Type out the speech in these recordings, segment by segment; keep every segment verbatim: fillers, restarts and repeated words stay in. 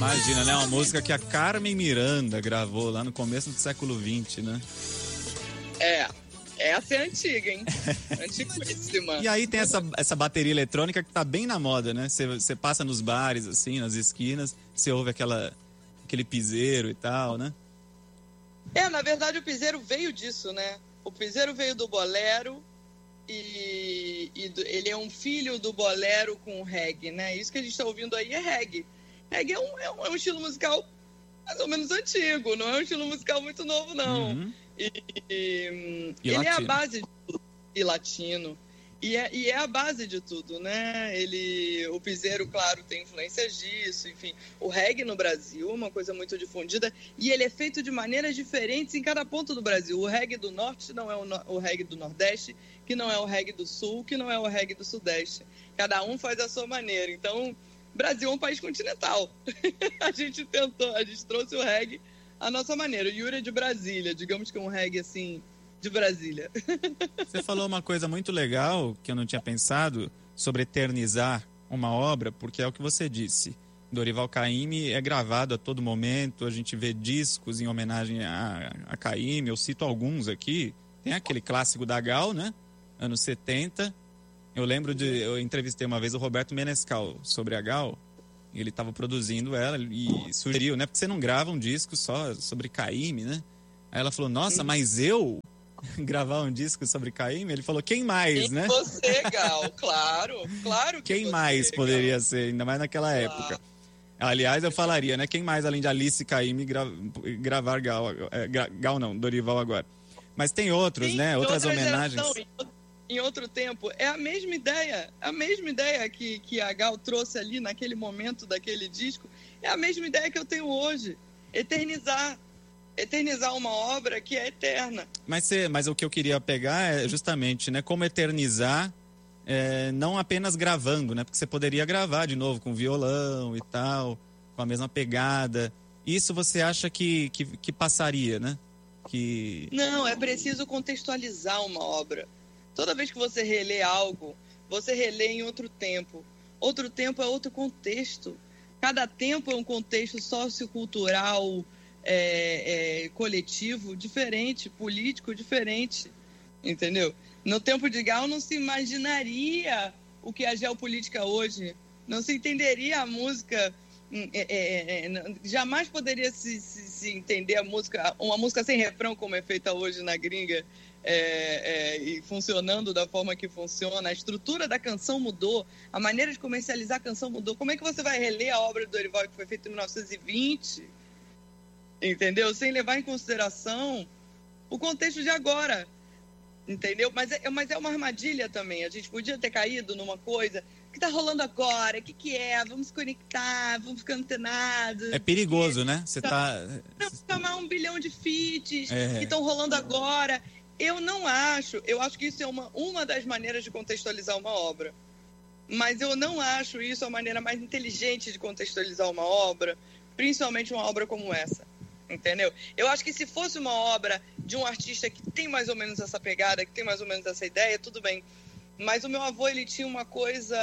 Imagina, né? Uma música que a Carmen Miranda gravou lá no começo do século vinte, né? É, essa é antiga, hein? Antiguíssima. E aí tem essa, essa bateria eletrônica que tá bem na moda, né? Você, você passa nos bares, assim, nas esquinas, você ouve aquela, aquele piseiro e tal, né? É, na verdade o piseiro veio disso, né? O piseiro veio do bolero e, e do, ele é um filho do bolero com reggae, né? Isso que a gente tá ouvindo aí é reggae. Reggae é um, é um, é um estilo musical mais ou menos antigo, não é um estilo musical muito novo, não. Uhum. E, e, E ele latino. é a base de tudo. E latino. E é, e é a base de tudo, né? Ele, o piseiro, claro, tem influências disso, enfim. O reggae no Brasil é uma coisa muito difundida e ele é feito de maneiras diferentes em cada ponto do Brasil. O reggae do Norte não é o, no, o reggae do Nordeste, que não é o reggae do Sul, que não é o reggae do Sudeste. Cada um faz a sua maneira. Então, o Brasil é um país continental. A gente tentou, a gente trouxe o reggae à nossa maneira. O Yuri é de Brasília, digamos que é um reggae, assim, de Brasília. Você falou uma coisa muito legal que eu não tinha pensado sobre eternizar uma obra, porque é o que você disse. Dorival Caymmi é gravado a todo momento, a gente vê discos em homenagem a, a Caymmi, eu cito alguns aqui. Tem aquele clássico da Gal, né? Anos setenta. Eu lembro de... Eu entrevistei uma vez o Roberto Menescal sobre a Gal. Ele estava produzindo ela e sugeriu, né? Porque você não grava um disco só sobre Caymmi, né? Aí ela falou, nossa, mas eu gravar um disco sobre Caymmi? Ele falou, quem mais, Quem né? você, Gal, claro, claro que Quem você, mais poderia Gal. ser, ainda mais naquela Claro. época. Aliás, eu falaria, né? Quem mais, além de Alice Caymmi, gra gravar Gal, é, Gal não, Dorival agora. Mas tem outros, Sim, né? em Outras outra homenagens. geração, em outro tempo, é a mesma ideia, a mesma ideia que, que a Gal trouxe ali naquele momento daquele disco, é a mesma ideia que eu tenho hoje, eternizar, eternizar uma obra que é eterna. Mas, você, mas o que eu queria pegar é justamente, né, como eternizar, é, não apenas gravando, né, porque você poderia gravar de novo com violão e tal, com a mesma pegada. Isso você acha que, que, que passaria, né? Que... Não, é preciso contextualizar uma obra. Toda vez que você relê algo, você relê em outro tempo. Outro tempo é outro contexto. Cada tempo é um contexto sociocultural, é, é, coletivo diferente, político diferente, entendeu? No tempo de Gal não se imaginaria o que é a geopolítica hoje. Não se entenderia a música... É, é, é, jamais poderia se, se, se entender a música, uma música sem refrão como é feita hoje na gringa, é, é, e funcionando da forma que funciona. A estrutura da canção mudou, a maneira de comercializar a canção mudou. Como é que você vai reler a obra do Dorival que foi feita em mil novecentos e vinte, entendeu? Sem levar em consideração o contexto de agora, entendeu? Mas é, mas é uma armadilha também. A gente podia ter caído numa coisa... O que tá rolando agora? O que que é? Vamos se conectar, vamos ficar antenados. É perigoso, né? Você tá... Chamar um bilhão de feats É. que estão rolando agora. Eu não acho, eu acho que isso é uma, uma das maneiras de contextualizar uma obra. Mas eu não acho isso a maneira mais inteligente de contextualizar uma obra, principalmente uma obra como essa. Entendeu? Eu acho que se fosse uma obra de um artista que tem mais ou menos essa pegada, que tem mais ou menos essa ideia, tudo bem. Mas o meu avô, ele tinha uma coisa...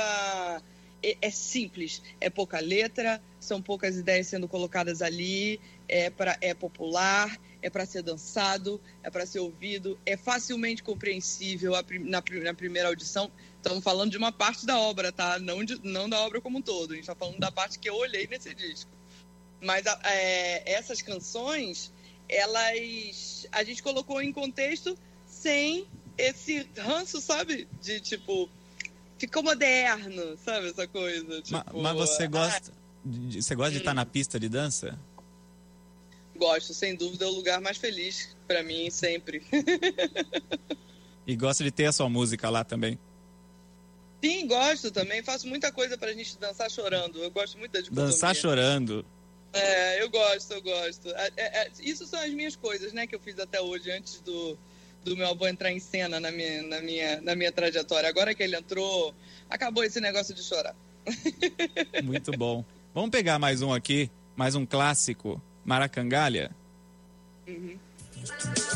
É, é simples, é pouca letra, são poucas ideias sendo colocadas ali, é, pra, é popular, é para ser dançado, é para ser ouvido, é facilmente compreensível a, na, na primeira audição. Estamos falando de uma parte da obra, tá? Não, de, não da obra como um todo, a gente está falando da parte que eu olhei nesse disco. Mas é, essas canções, elas... A gente colocou em contexto sem... esse ranço, sabe? De, tipo, ficou moderno, sabe? Essa coisa. Tipo, mas, mas você gosta, de, você gosta de estar na pista de dança? Gosto, sem dúvida, é o lugar mais feliz pra mim, sempre. E gosta de ter a sua música lá também? Sim, gosto também. Faço muita coisa pra gente dançar chorando. Eu gosto muito da dicotomia. Dançar chorando. É, eu gosto, eu gosto. É, é, isso são as minhas coisas, né? Que eu fiz até hoje, antes do... do meu avô entrar em cena na minha, na, minha, na minha trajetória. Agora que ele entrou, acabou esse negócio de chorar. Muito bom. Vamos pegar mais um aqui, mais um clássico, Maracangalha. Uhum.